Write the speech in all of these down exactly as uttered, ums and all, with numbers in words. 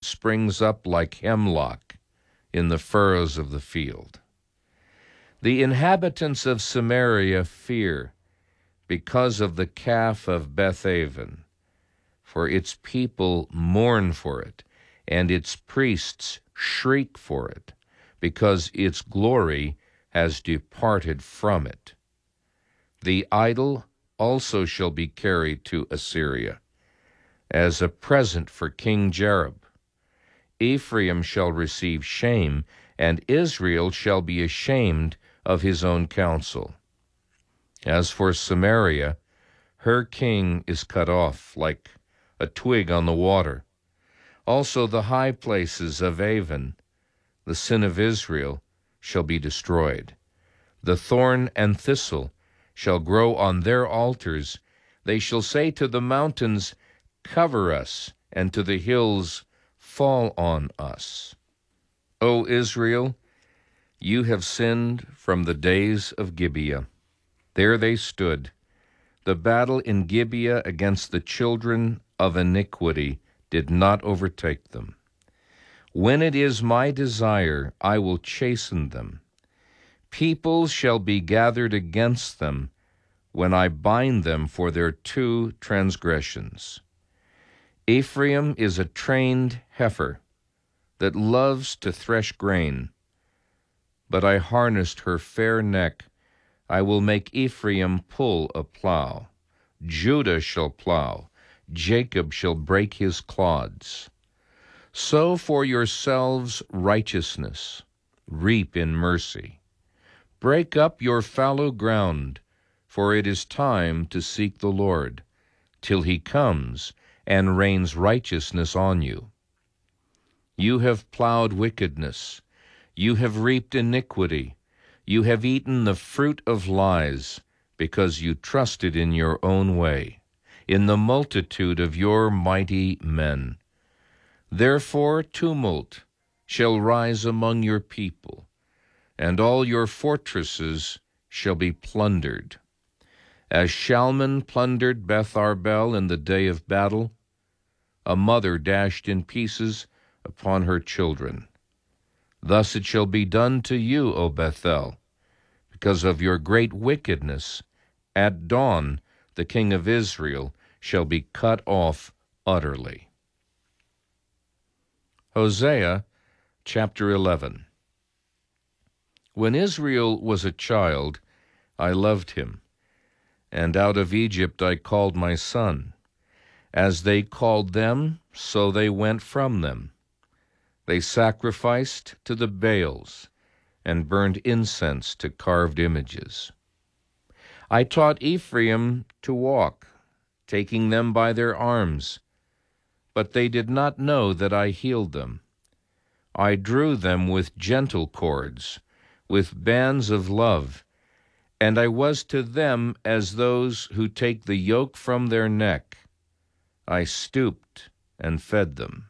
springs up like hemlock in the furrows of the field. The inhabitants of Samaria fear because of the calf of Bethaven, for its people mourn for it, and its priests shriek for it, because its glory has departed from it. The idol also shall be carried to Assyria, as a present for King Jareb. Ephraim shall receive shame, and Israel shall be ashamed of his own counsel. As for Samaria, her king is cut off like a twig on the water. Also the high places of Avon, the sin of Israel, shall be destroyed. The thorn and thistle shall grow on their altars. They shall say to the mountains, cover us, and to the hills, fall on us. O Israel, you have sinned from the days of Gibeah. There they stood. The battle in Gibeah against the children of iniquity did not overtake them. When it is my desire, I will chasten them. Peoples shall be gathered against them when I bind them for their two transgressions. Ephraim is a trained heifer that loves to thresh grain, but I harnessed her fair neck. I will make Ephraim pull a plow. Judah shall plow. Jacob shall break his clods. Sow for yourselves righteousness. Reap in mercy. Break up your fallow ground, for it is time to seek the Lord, till he comes and rains righteousness on you. You have plowed wickedness. You have reaped iniquity. You have eaten the fruit of lies, because you trusted in your own way, in the multitude of your mighty men. Therefore tumult shall rise among your people, and all your fortresses shall be plundered. As Shalman plundered Beth Arbel in the day of battle, a mother dashed in pieces upon her children. Thus it shall be done to you, O Bethel, because of your great wickedness. At dawn the king of Israel shall be cut off utterly. Hosea chapter eleven. When Israel was a child, I loved him, and out of Egypt I called my son. As they called them, so they went from them. They sacrificed to the Baals and burned incense to carved images. I taught Ephraim to walk, taking them by their arms, but they did not know that I healed them. I drew them with gentle cords, with bands of love, and I was to them as those who take the yoke from their neck. I stooped and fed them.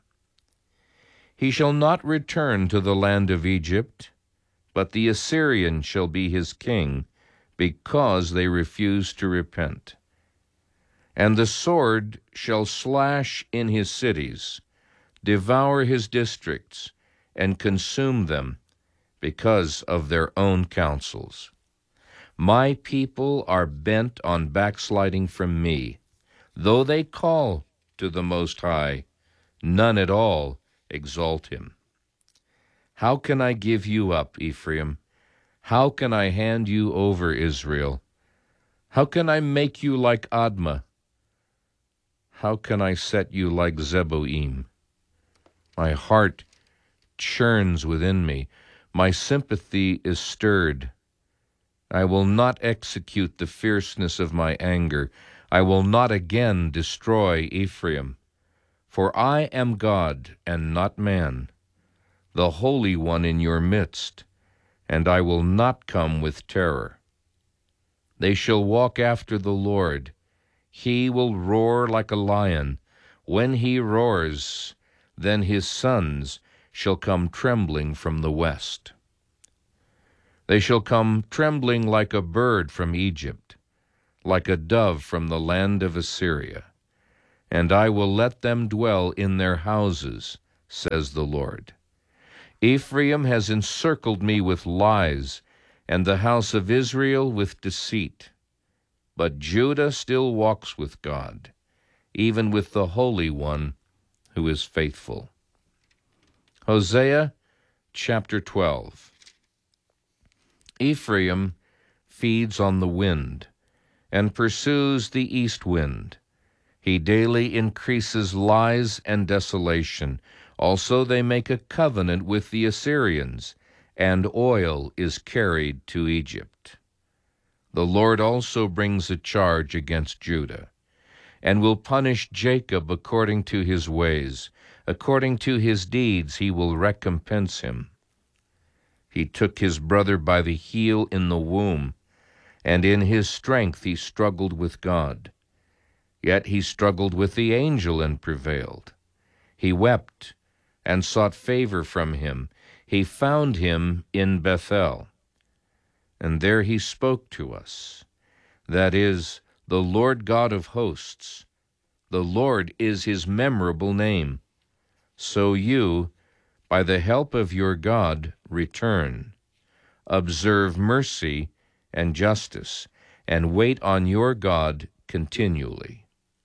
He shall not return to the land of Egypt, but the Assyrian shall be his king, because they refuse to repent. And the sword shall slash in his cities, devour his districts, and consume them, because of their own counsels. My people are bent on backsliding from me. Though they call to the Most High, none at all exalt him. How can I give you up, Ephraim? How can I hand you over, Israel? How can I make you like Admah? How can I set you like Zeboim? My heart churns within me. My sympathy is stirred. I will not execute the fierceness of my anger. I will not again destroy Ephraim. For I am God and not man, the Holy One in your midst, and I will not come with terror. They shall walk after the Lord. He will roar like a lion. When he roars, then his sons shall come trembling from the west. They shall come trembling like a bird from Egypt, like a dove from the land of Assyria. And I will let them dwell in their houses, says the Lord. Ephraim has encircled me with lies, and the house of Israel with deceit. But Judah still walks with God, even with the Holy One who is faithful. Hosea chapter twelve. Ephraim feeds on the wind and pursues the east wind. He daily increases lies and desolation. Also they make a covenant with the Assyrians, and oil is carried to Egypt. The Lord also brings a charge against Judah, and will punish Jacob according to his ways. According to his deeds he will recompense him. He took his brother by the heel in the womb, and in his strength he struggled with God. Yet he struggled with the angel and prevailed. He wept and sought favor from him. He found him in Bethel. And there he spoke to us. That is, the Lord God of hosts. The Lord is his memorable name. So you, by the help of your God, return. Observe mercy and justice, and wait on your God continually.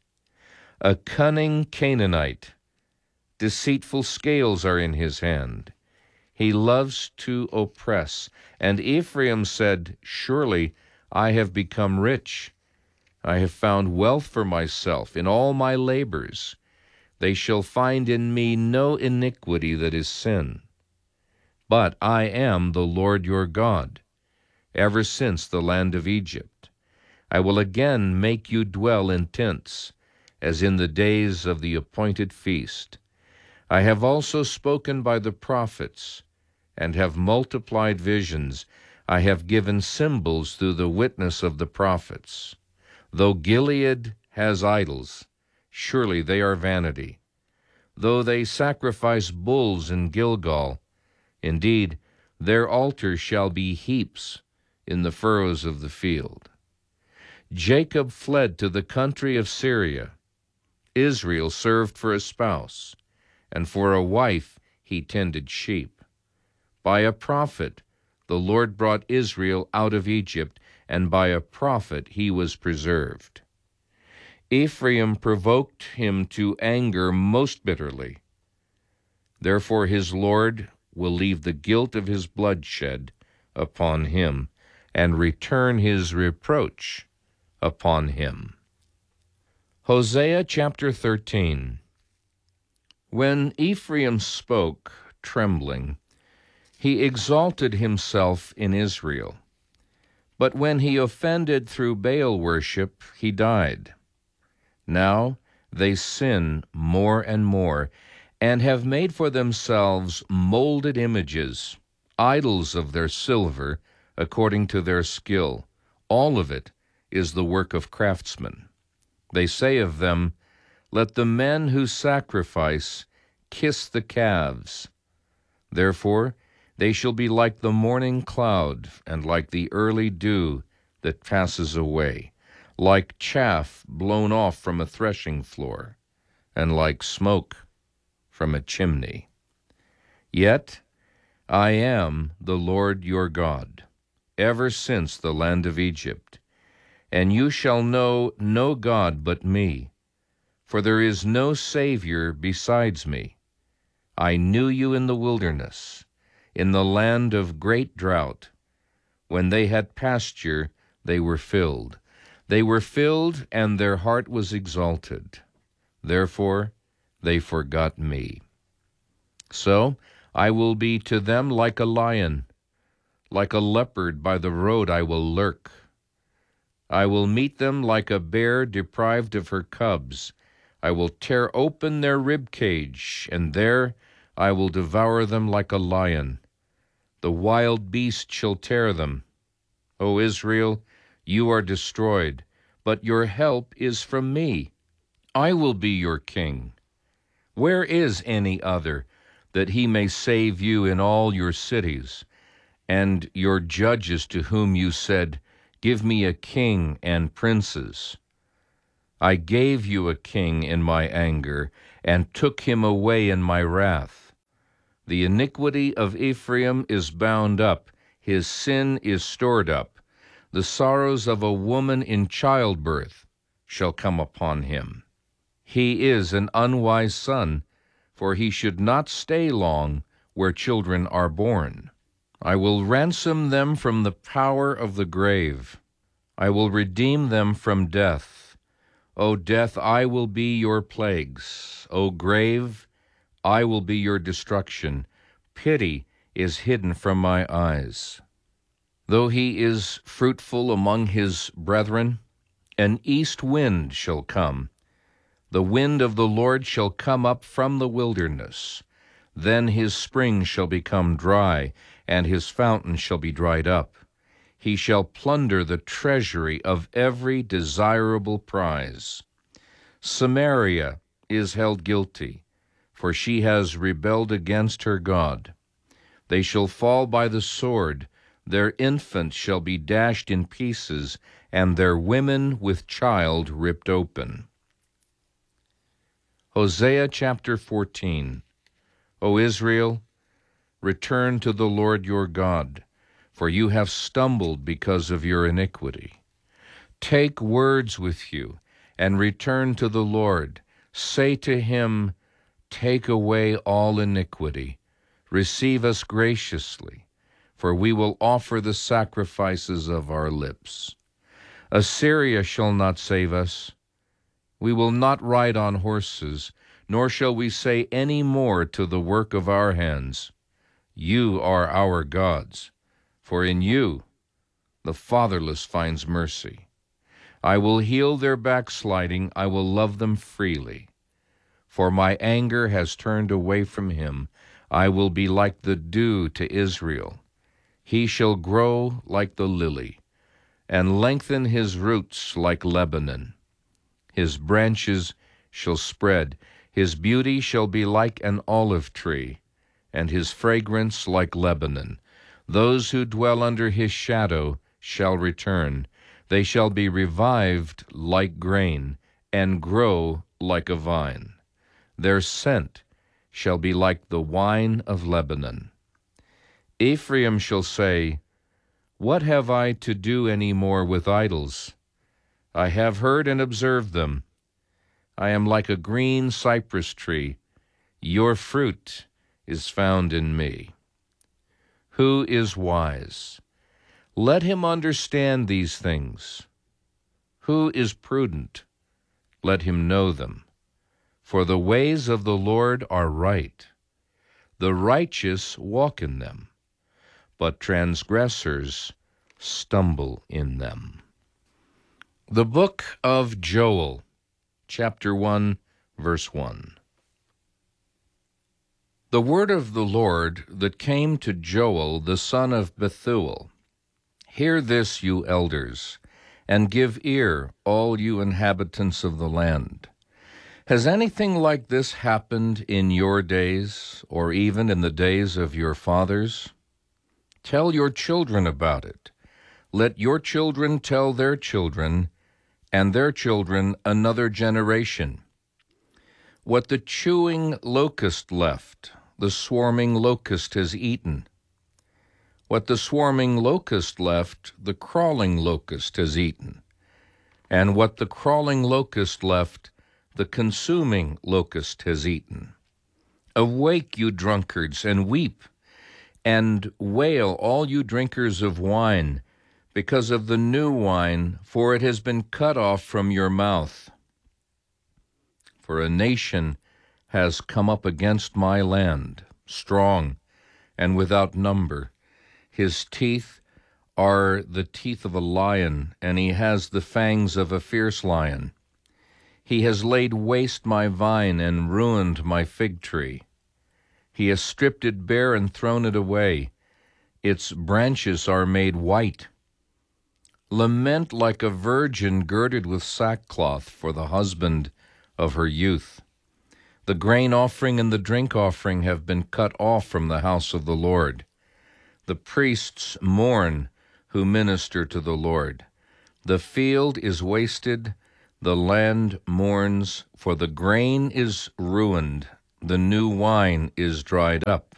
A cunning Canaanite, deceitful scales are in his hand. He loves to oppress. And Ephraim said, Surely I have become rich. I have found wealth for myself in all my labors. They shall find in me no iniquity that is sin. But I am the Lord your God, ever since the land of Egypt. I will again make you dwell in tents, as in the days of the appointed feast. I have also spoken by the prophets, and have multiplied visions. I have given symbols through the witness of the prophets. Though Gilead has idols, surely they are vanity. Though they sacrifice bulls in Gilgal, indeed, their altars shall be heaps in the furrows of the field. Jacob fled to the country of Syria. Israel served for a spouse, and for a wife he tended sheep. By a prophet the Lord brought Israel out of Egypt, and by a prophet he was preserved. Ephraim provoked him to anger most bitterly. Therefore his Lord will leave the guilt of his bloodshed upon him, and return his reproach upon him. Hosea chapter thirteen. When Ephraim spoke, trembling, he exalted himself in Israel. But when he offended through Baal worship, he died. Now they sin more and more, and have made for themselves molded images, idols of their silver, according to their skill. All of it is the work of craftsmen. They say of them, Let the men who sacrifice kiss the calves. Therefore they shall be like the morning cloud, and like the early dew that passes away, like chaff blown off from a threshing floor, and like smoke from a chimney. Yet I am the Lord your God, ever since the land of Egypt, and you shall know no God but me, for there is no Savior besides me. I knew you in the wilderness, in the land of great drought. When they had pasture, they were filled. They were filled, and their heart was exalted. Therefore they forgot me. So I will be to them like a lion. Like a leopard by the road I will lurk. I will meet them like a bear deprived of her cubs. I will tear open their rib cage, and there I will devour them like a lion. The wild beast shall tear them. O Israel, you are destroyed, but your help is from me. I will be your king. Where is any other, that he may save you in all your cities, and your judges to whom you said, Give me a king and princes? I gave you a king in my anger, and took him away in my wrath. The iniquity of Ephraim is bound up, his sin is stored up. The sorrows of a woman in childbirth shall come upon him. He is an unwise son, for he should not stay long where children are born. I will ransom them from the power of the grave. I will redeem them from death. O death, I will be your plagues. O grave, I will be your destruction. Pity is hidden from my eyes. Though he is fruitful among his brethren, an east wind shall come. The wind of the Lord shall come up from the wilderness. Then his spring shall become dry, and his fountain shall be dried up. He shall plunder the treasury of every desirable prize. Samaria is held guilty, for she has rebelled against her God. They shall fall by the sword, their infants shall be dashed in pieces, and their women with child ripped open. Hosea chapter fourteen. O Israel, return to the Lord your God, for you have stumbled because of your iniquity. Take words with you, and return to the Lord. Say to him, take away all iniquity. Receive us graciously, for we will offer the sacrifices of our lips. Assyria shall not save us. We will not ride on horses, nor shall we say any more to the work of our hands, you are our gods, for in you the fatherless finds mercy. I will heal their backsliding, I will love them freely. For my anger has turned away from him. I will be like the dew to Israel. He shall grow like the lily, and lengthen his roots like Lebanon. His branches shall spread, his beauty shall be like an olive tree, and his fragrance like Lebanon. Those who dwell under his shadow shall return. They shall be revived like grain, and grow like a vine. Their scent shall be like the wine of Lebanon. Ephraim shall say, what have I to do any more with idols? I have heard and observed them. I am like a green cypress tree. Your fruit is found in me. Who is wise? Let him understand these things. Who is prudent? Let him know them. For the ways of the Lord are right. The righteous walk in them, but transgressors stumble in them. The book of Joel, chapter one, verse one. The word of the Lord that came to Joel, the son of Bethuel. Hear this, you elders, and give ear, all you inhabitants of the land. Has anything like this happened in your days, or even in the days of your fathers? Tell your children about it. Let your children tell their children, and their children another generation. What the chewing locust left, the swarming locust has eaten. What the swarming locust left, the crawling locust has eaten. And what the crawling locust left, the consuming locust has eaten. Awake, you drunkards, and weep, and wail, all you drinkers of wine, because of the new wine, for it has been cut off from your mouth. For a nation has come up against my land, strong and without number. His teeth are the teeth of a lion, and he has the fangs of a fierce lion. He has laid waste my vine and ruined my fig tree. He has stripped it bare and thrown it away. Its branches are made white. Lament like a virgin girded with sackcloth for the husband of her youth. The grain offering and the drink offering have been cut off from the house of the Lord. The priests mourn who minister to the Lord. The field is wasted, the land mourns, for the grain is ruined, the new wine is dried up.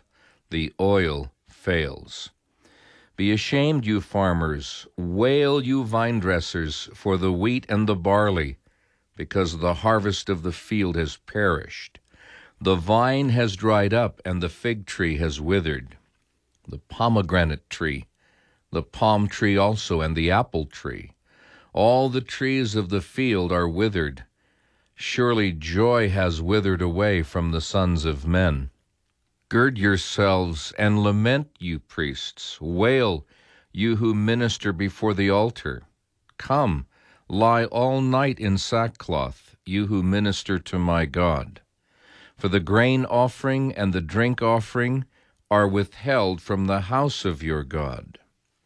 the oil fails. Be ashamed, you farmers, wail, you vine dressers, for the wheat and the barley, because the harvest of the field has perished. The vine has dried up, and the fig tree has withered. The pomegranate tree, the palm tree also, and the apple tree. All the trees of the field are withered. Surely joy has withered away from the sons of men. Gird yourselves and lament, you priests. Wail, you who minister before the altar. Come, lie all night in sackcloth, you who minister to my God. For the grain offering and the drink offering are withheld from the house of your God.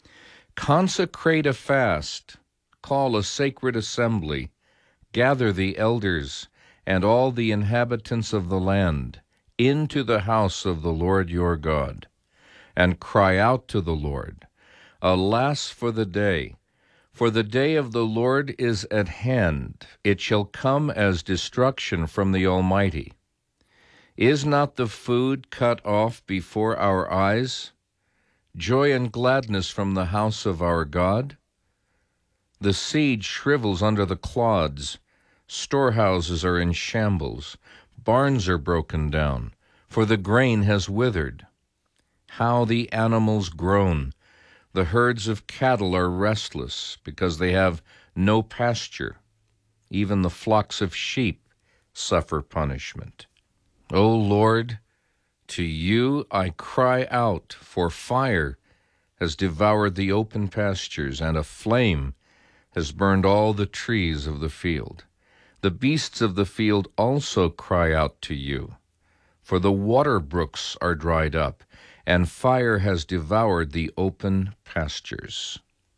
Consecrate a fast, call a sacred assembly, gather the elders and all the inhabitants of the land into the house of the Lord your God, and cry out to the Lord, Alas for the day! For the day of the Lord is at hand. It shall come as destruction from the Almighty. Is not the food cut off before our eyes? Joy and gladness from the house of our God? The seed shrivels under the clods. Storehouses are in shambles. Barns are broken down, for the grain has withered. How the animals groan! The herds of cattle are restless, because they have no pasture. Even the flocks of sheep suffer punishment. O Lord, to you I cry out, for fire has devoured the open pastures, and a flame has burned all the trees of the field. The beasts of the field also cry out to you, for the water brooks are dried up, and fire has devoured the open pastures.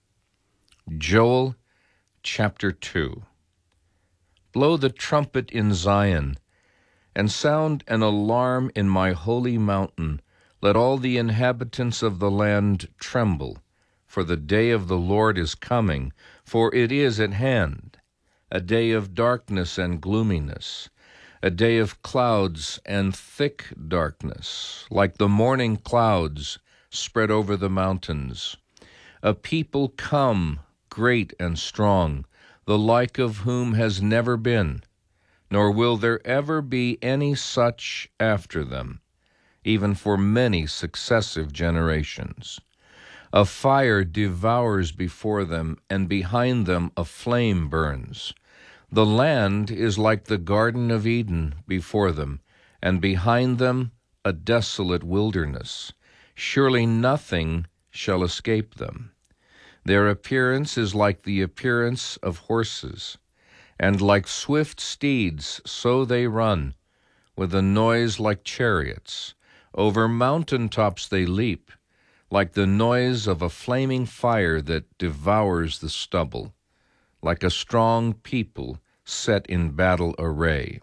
Joel chapter two. Blow the trumpet in Zion, and sound an alarm in my holy mountain. Let all the inhabitants of the land tremble, for the day of the Lord is coming, for it is at hand, a day of darkness and gloominess, a day of clouds and thick darkness, like the morning clouds spread over the mountains. A people come, great and strong, the like of whom has never been, nor will there ever be any such after them, even for many successive generations. A fire devours before them, and behind them a flame burns. The land is like the Garden of Eden before them, and behind them a desolate wilderness. Surely nothing shall escape them. Their appearance is like the appearance of horses, and like swift steeds so they run, with a noise like chariots. Over mountain tops they leap, like the noise of a flaming fire that devours the stubble, like a strong people set in battle array.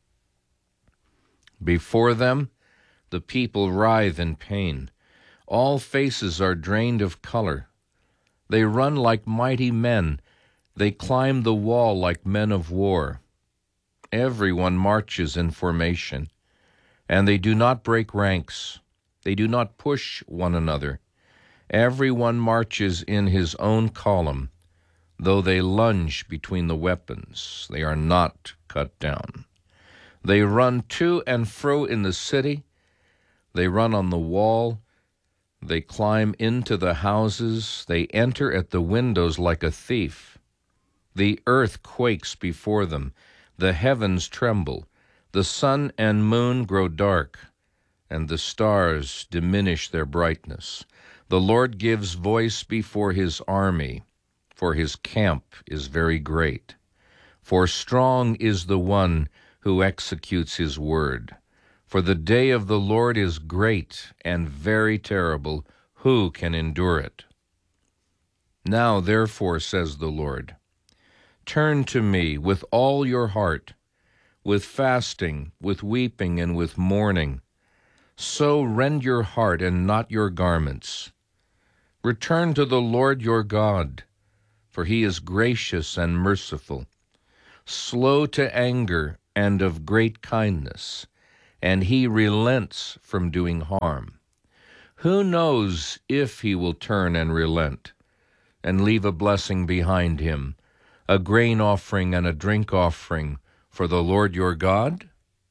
Before them the people writhe in pain. All faces are drained of color. They run like mighty men. They climb the wall like men of war. Everyone marches in formation, and they do not break ranks. They do not push one another. Everyone marches in his own column. Though they lunge between the weapons, they are not cut down. They run to and fro in the city. They run on the wall. They climb into the houses. They enter at the windows like a thief. The earth quakes before them. The heavens tremble. The sun and moon grow dark, and the stars diminish their brightness. The Lord gives voice before his army, for his camp is very great. For strong is the one who executes his word. For the day of the Lord is great and very terrible. Who can endure it? Now, therefore, says the Lord, turn to me with all your heart, with fasting, with weeping, and with mourning. So rend your heart and not your garments. Return to the Lord your God, for he is gracious and merciful, slow to anger and of great kindness, and he relents from doing harm. Who knows if he will turn and relent, and leave a blessing behind him, a grain offering and a drink offering for the Lord your God?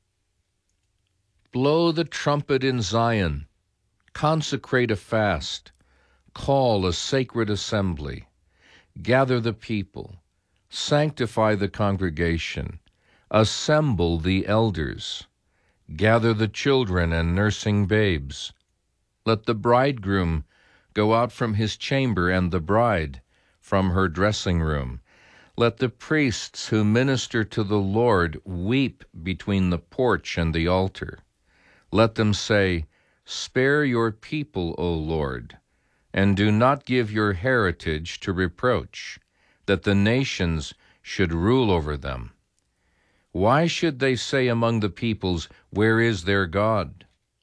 Blow the trumpet in Zion, consecrate a fast, call a sacred assembly, gather the people, sanctify the congregation, assemble the elders, gather the children and nursing babes. Let the bridegroom go out from his chamber and the bride from her dressing room. Let the priests who minister to the Lord weep between the porch and the altar. Let them say, "Spare your people, O Lord, and do not give your heritage to reproach, that the nations should rule over them. Why should they say among the peoples, 'Where is their God?'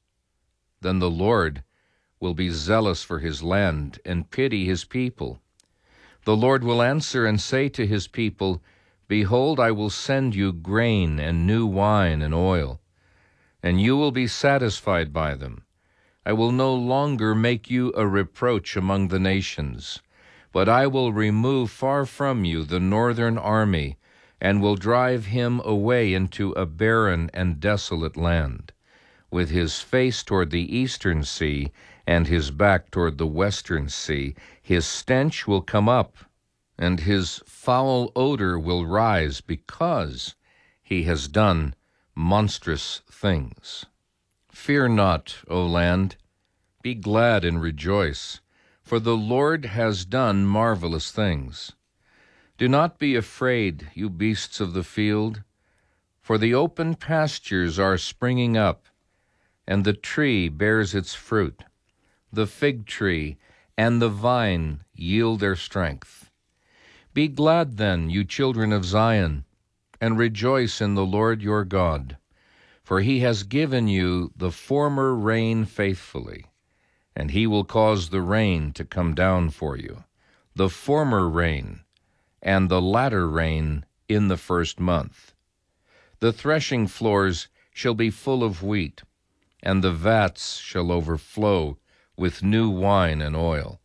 Then the Lord will be zealous for his land and pity his people. The Lord will answer and say to his people, 'Behold, I will send you grain and new wine and oil, and you will be satisfied by them. I will no longer make you a reproach among the nations, but I will remove far from you the northern army, and will drive him away into a barren and desolate land, with his face toward the eastern sea and his back toward the western sea. His stench will come up, and his foul odor will rise, because he has done monstrous things. Fear not, O land, be glad and rejoice, for the Lord has done marvelous things. Do not be afraid, you beasts of the field, for the open pastures are springing up, and the tree bears its fruit. The fig tree and the vine yield their strength. Be glad then, you children of Zion, and rejoice in the Lord your God, for he has given you the former rain faithfully, and he will cause the rain to come down for you, the former rain and the latter rain in the first month. The threshing floors shall be full of wheat, and the vats shall overflow with new wine and oil.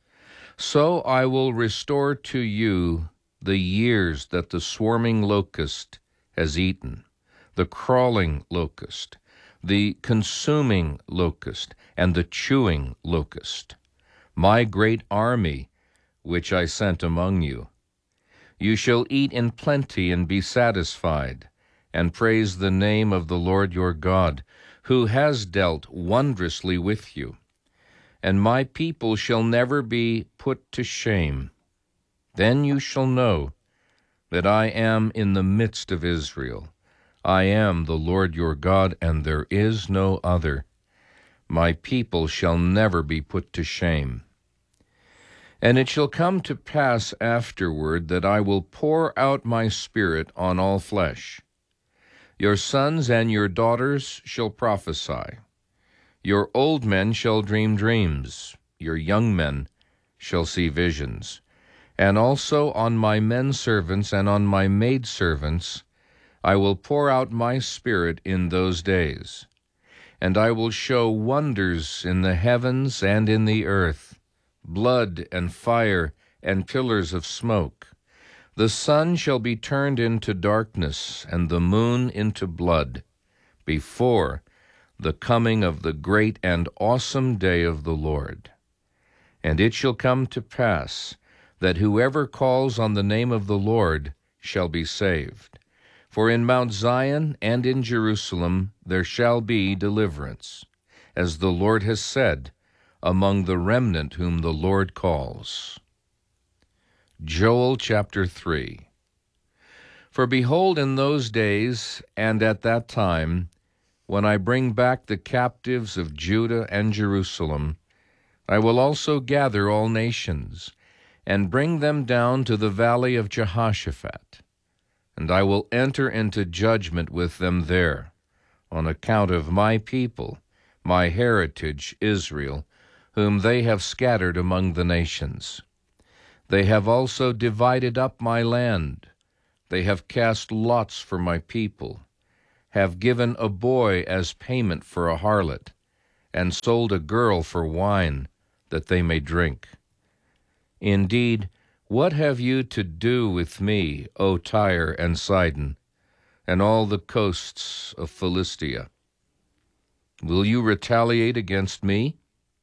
So I will restore to you the years that the swarming locust has eaten, the crawling locust, the consuming locust, and the chewing locust, my great army which I sent among you. You shall eat in plenty and be satisfied, and praise the name of the Lord your God, who has dealt wondrously with you. And my people shall never be put to shame. Then you shall know that I am in the midst of Israel. I am the Lord your God, and there is no other. My people shall never be put to shame. And it shall come to pass afterward that I will pour out my Spirit on all flesh. Your sons and your daughters shall prophesy. Your old men shall dream dreams, your young men shall see visions. And also on my men servants and on my maid servants I will pour out my Spirit in those days. And I will show wonders in the heavens and in the earth, blood and fire and pillars of smoke. The sun shall be turned into darkness and the moon into blood, before the coming of the great and awesome day of the Lord. And it shall come to pass that whoever calls on the name of the Lord shall be saved. For in Mount Zion and in Jerusalem there shall be deliverance, as the Lord has said, among the remnant whom the Lord calls. Joel chapter three. For behold, in those days and at that time, when I bring back the captives of Judah and Jerusalem, I will also gather all nations, and bring them down to the valley of Jehoshaphat. And I will enter into judgment with them there, on account of my people, my heritage Israel, whom they have scattered among the nations. They have also divided up my land. They have cast lots for my people, have given a boy as payment for a harlot, and sold a girl for wine, that they may drink. Indeed, what have you to do with me, O Tyre and Sidon, and all the coasts of Philistia? Will you retaliate against me?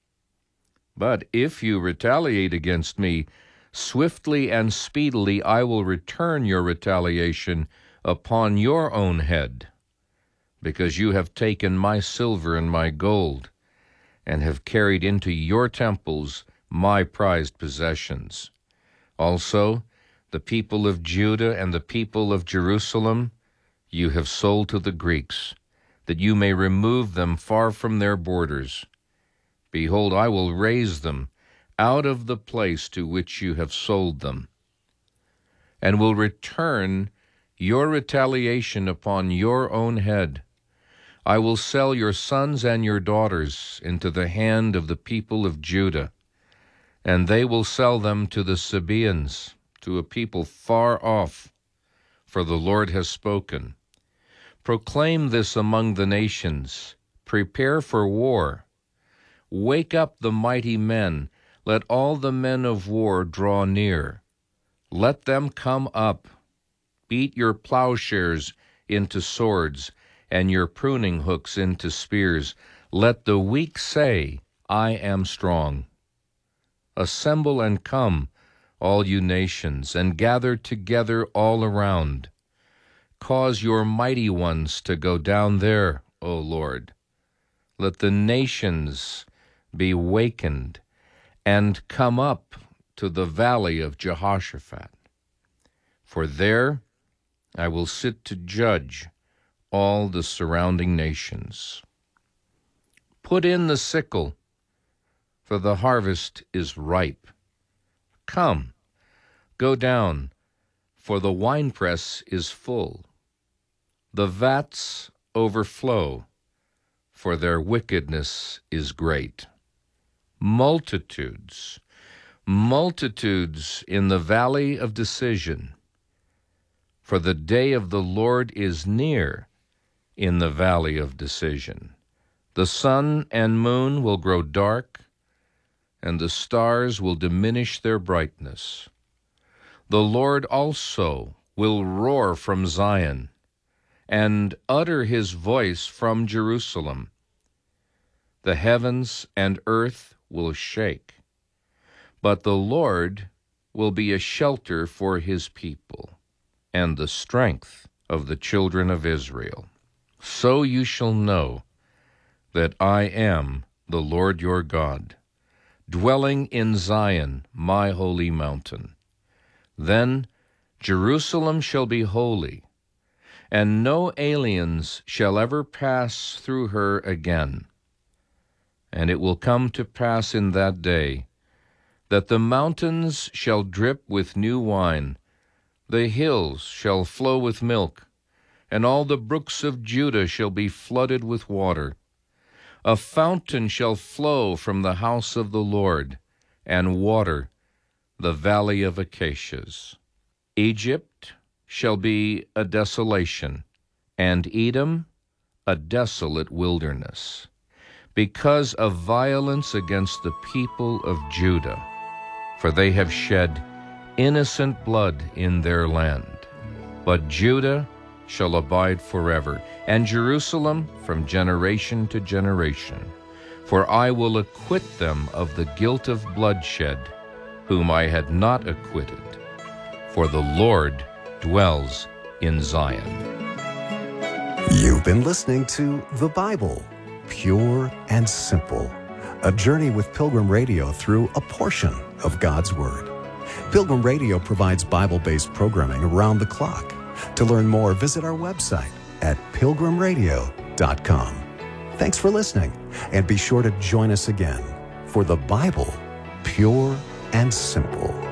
But if you retaliate against me, swiftly and speedily I will return your retaliation upon your own head, because you have taken my silver and my gold, and have carried into your temples my prized possessions. Also, the people of Judah and the people of Jerusalem you have sold to the Greeks, that you may remove them far from their borders. Behold, I will raise them out of the place to which you have sold them, and will return your retaliation upon your own head. I will sell your sons and your daughters into the hand of the people of Judah, and they will sell them to the Sabaeans, to a people far off, for the Lord has spoken. Proclaim this among the nations. Prepare for war. Wake up the mighty men. Let all the men of war draw near. Let them come up. Beat your plowshares into swords, and your pruning hooks into spears. Let the weak say, I am strong. Assemble and come, all you nations, and gather together all around. Cause your mighty ones to go down there, O Lord. Let the nations be wakened, and come up to the valley of Jehoshaphat. For there I will sit to judge all the surrounding nations. Put in the sickle, for the harvest is ripe. Come, go down, for the winepress is full. The vats overflow, for their wickedness is great. Multitudes, multitudes in the valley of decision, for the day of the Lord is near in the valley of decision. The sun and moon will grow dark, and the stars will diminish their brightness. The Lord also will roar from Zion, and utter his voice from Jerusalem. The heavens and earth will shake, but the Lord will be a shelter for his people, and the strength of the children of Israel. So you shall know that I am the Lord your God, dwelling in Zion, my holy mountain. Then Jerusalem shall be holy, and no aliens shall ever pass through her again. And it will come to pass in that day that the mountains shall drip with new wine, the hills shall flow with milk, and all the brooks of Judah shall be flooded with water. A fountain shall flow from the house of the Lord, and water the valley of acacias. Egypt shall be a desolation, and Edom a desolate wilderness, because of violence against the people of Judah, for they have shed innocent blood in their land. But Judah shall abide forever, and Jerusalem from generation to generation. For I will acquit them of the guilt of bloodshed, whom I had not acquitted. For the Lord dwells in Zion. You've been listening to The Bible, Pure and Simple, a journey with Pilgrim Radio through a portion of God's Word. Pilgrim Radio provides Bible-based programming around the clock. To learn more, visit our website at pilgrim radio dot com. Thanks for listening, and be sure to join us again for The Bible, Pure and Simple.